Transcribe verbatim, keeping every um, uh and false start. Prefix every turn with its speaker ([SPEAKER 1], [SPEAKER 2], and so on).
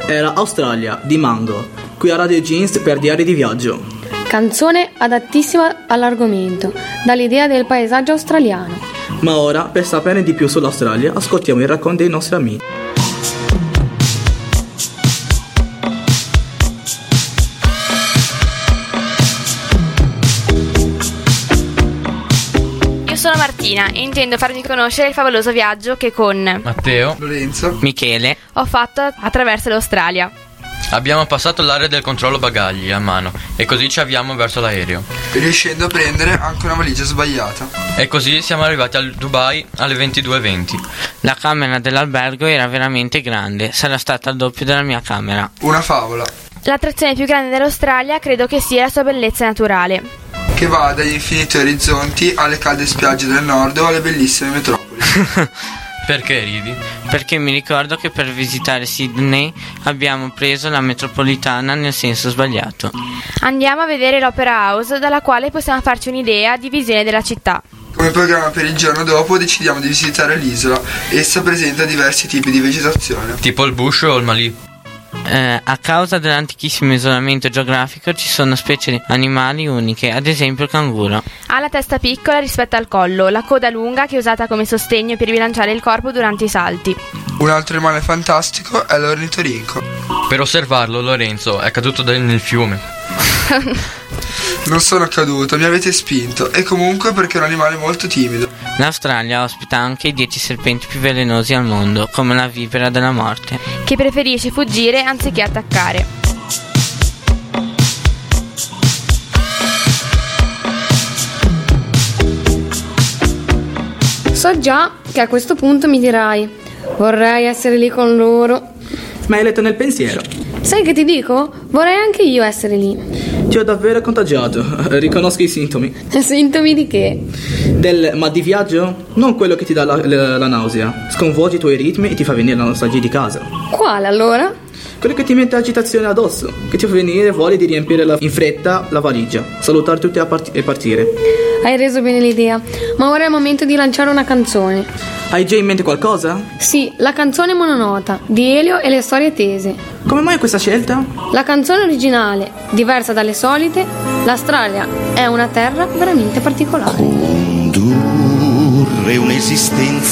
[SPEAKER 1] era Australia di Mango, qui a Radio Jeans per Diari di Viaggio.
[SPEAKER 2] Canzone adattissima all'argomento, dall'idea del paesaggio australiano.
[SPEAKER 1] Ma ora, per saperne di più sull'Australia, ascoltiamo il racconto dei nostri amici.
[SPEAKER 3] Sono Martina e intendo farvi conoscere il favoloso viaggio che con
[SPEAKER 4] Matteo,
[SPEAKER 5] Lorenzo,
[SPEAKER 6] Michele
[SPEAKER 3] ho fatto attraverso l'Australia.
[SPEAKER 4] abbiamo passato l'area del controllo bagagli a mano e così ci avviamo verso l'aereo.
[SPEAKER 5] riuscendo a prendere anche una valigia sbagliata.
[SPEAKER 4] E così siamo arrivati a Dubai alle ventidue e venti.
[SPEAKER 6] La camera dell'albergo era veramente grande, sarà stata il doppio della mia camera.
[SPEAKER 5] Una favola
[SPEAKER 3] L'attrazione più grande dell'Australia credo che sia la sua bellezza naturale,
[SPEAKER 5] che va dagli infiniti orizzonti alle calde spiagge del nord o alle bellissime metropoli.
[SPEAKER 4] Perché ridi?
[SPEAKER 6] Perché mi ricordo che per visitare Sydney abbiamo preso la metropolitana nel senso sbagliato.
[SPEAKER 3] Andiamo a vedere l'Opera House, dalla quale possiamo farci un'idea di visione della città.
[SPEAKER 5] Come programma per il giorno dopo decidiamo di visitare l'isola. Essa presenta diversi tipi di vegetazione.
[SPEAKER 4] Tipo il bush o il malì?
[SPEAKER 6] Eh, a causa dell'antichissimo isolamento geografico ci sono specie animali uniche, ad esempio il canguro.
[SPEAKER 3] Ha la testa piccola rispetto al collo, la coda lunga che è usata come sostegno per bilanciare il corpo durante i salti.
[SPEAKER 5] Un altro animale fantastico è l'ornitorinco.
[SPEAKER 4] Per osservarlo, Lorenzo è caduto nel fiume.
[SPEAKER 5] Non sono caduto, mi avete spinto. E comunque perché è un animale molto timido.
[SPEAKER 6] L'Australia ospita anche i dieci serpenti più velenosi al mondo, come la vipera della morte,
[SPEAKER 3] che preferisce fuggire anziché attaccare.
[SPEAKER 2] So già che a questo punto mi dirai: vorrei essere lì con loro.
[SPEAKER 1] Ma hai letto nel pensiero.
[SPEAKER 2] Sai che ti dico? Vorrei anche io essere lì.
[SPEAKER 1] Ti ho davvero contagiato, riconosco i sintomi.
[SPEAKER 2] Sintomi di che?
[SPEAKER 1] Del ma di viaggio? Non quello che ti dà la, la, la nausea. Sconvolge i tuoi ritmi e ti fa venire la nostalgia di casa.
[SPEAKER 2] Quale allora?
[SPEAKER 1] Quello che ti mette agitazione addosso, che ti fa venire voglia di riempire la, in fretta la valigia, salutare tutti a part- e partire.
[SPEAKER 2] Hai reso bene l'idea, ma ora è il momento di lanciare una canzone.
[SPEAKER 1] Hai già in mente qualcosa?
[SPEAKER 2] Sì, la canzone mononota di Elio e le storie tese.
[SPEAKER 1] Come mai questa scelta?
[SPEAKER 2] La canzone originale, diversa dalle solite, l'Australia è una terra veramente particolare.
[SPEAKER 7] Condurre un'esistenza